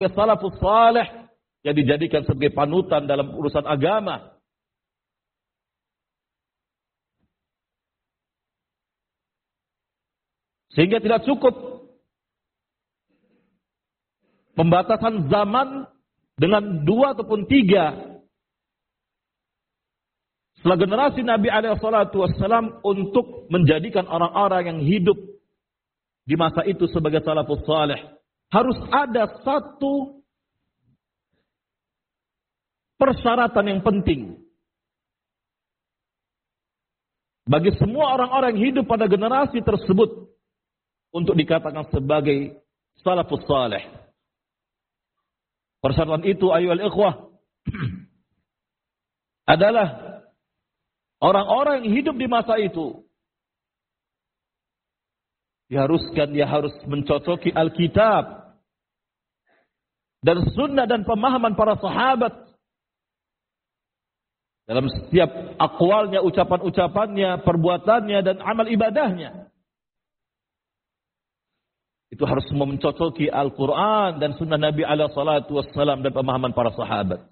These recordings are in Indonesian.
salafus salih yang dijadikan sebagai panutan dalam urusan agama. Sehingga tidak cukup pembatasan zaman dengan 2 ataupun 3 setelah generasi Nabi SAW untuk menjadikan orang-orang yang hidup di masa itu sebagai salafus salih. Harus ada satu persyaratan yang penting bagi semua orang-orang yang hidup pada generasi tersebut untuk dikatakan sebagai salafus salih. Persyaratan itu ayyuhal ikhwah adalah orang-orang yang hidup di masa itu diharuskan dia harus mencocoki Alkitab dan sunnah dan pemahaman para sahabat dalam setiap akwalnya, ucapan-ucapannya, perbuatannya dan amal ibadahnya. Itu harus semua mencocoki Al-Quran dan sunnah Nabi SAW dan pemahaman para sahabat.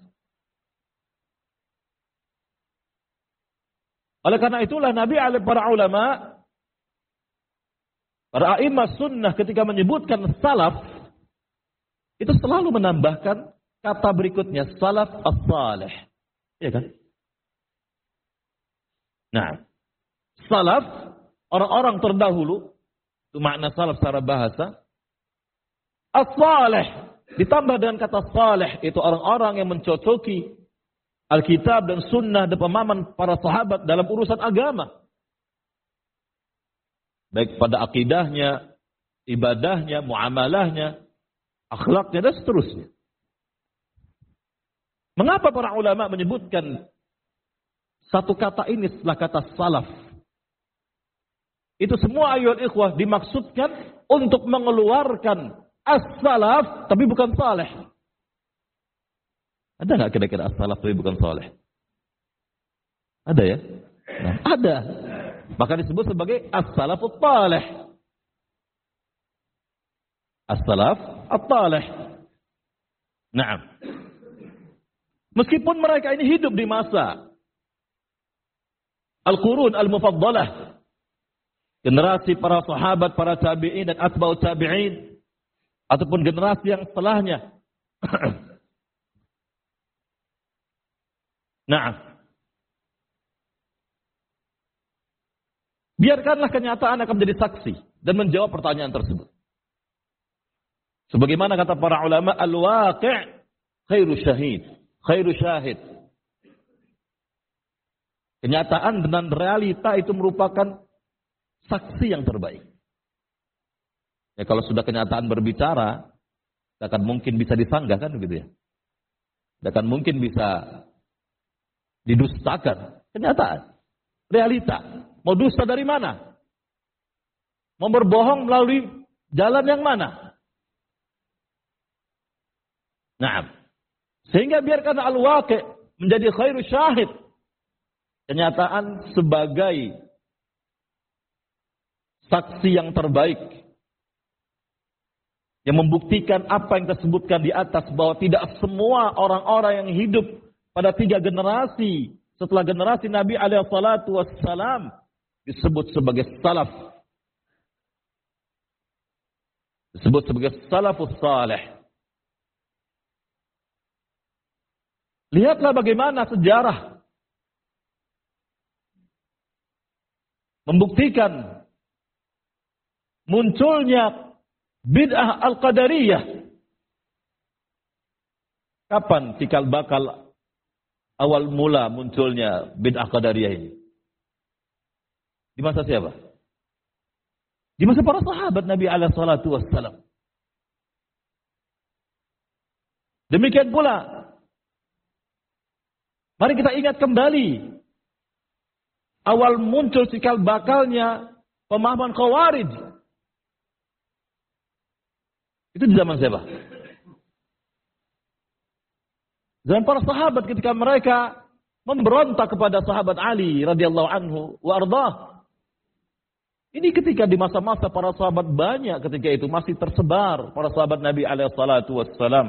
Oleh karena itulah Nabi para ulama, para a'imah sunnah ketika menyebutkan salaf, itu selalu menambahkan kata berikutnya, salaf as-salih. Iya kan? Nah, salaf, orang-orang terdahulu, itu makna salaf secara bahasa. As-salih, ditambah dengan kata salih, itu orang-orang yang mencocoki Alkitab dan sunnah dan pemahaman para sahabat dalam urusan agama. Baik pada akidahnya, ibadahnya, muamalahnya, akhlaknya dan seterusnya. Mengapa para ulama menyebutkan satu kata ini setelah kata salaf? Itu semua ayat ikhwah dimaksudkan untuk mengeluarkan as-salaf tapi bukan saleh. Ada nggak kira-kira as-salaf tapi bukan saleh? Ada ya? Nah, ada. Maka disebut sebagai as-salafut talih. As-salaf at-talih. Naam. Meskipun mereka ini hidup di masa Al-Qurun Al-Mufaddalah, generasi para sahabat, para tabi'in dan atba'ut tabi'in, ataupun generasi yang setelahnya. Nah, biarkanlah kenyataan akan menjadi saksi dan menjawab pertanyaan tersebut. Sebagaimana kata para ulama, al-waqi' khairu syahid. Kenyataan dan realita itu merupakan saksi yang terbaik. Ya, kalau sudah kenyataan berbicara, tidak akan mungkin bisa disanggah kan begitu ya. Tidak akan mungkin bisa didustakan. Kenyataan, realita. Mau dusta dari mana? Mau berbohong melalui jalan yang mana? Nah, sehingga biarkan al-waqi' menjadi khairu syahid. Kenyataan sebagai saksi yang terbaik yang membuktikan apa yang tersebutkan di atas, bahwa tidak semua orang-orang yang hidup pada 3 generasi setelah generasi Nabi SAW disebut sebagai salaf, disebut sebagai salafus salih. Lihatlah bagaimana sejarah membuktikan munculnya bid'ah al-qadariyah. Kapan cikal bakal awal mula munculnya bid'ah qadariyah ini? Di masa siapa? Di masa para sahabat Nabi SAW. Demikian pula, mari kita ingat kembali awal muncul cikal bakalnya pemahaman Khawarij. Itu di zaman siapa? Zaman para sahabat ketika mereka memberontak kepada sahabat Ali radhiyallahu anhu wa ardhah. Ini ketika di masa-masa para sahabat banyak ketika itu masih tersebar para sahabat Nabi alaihi salatu wassalam.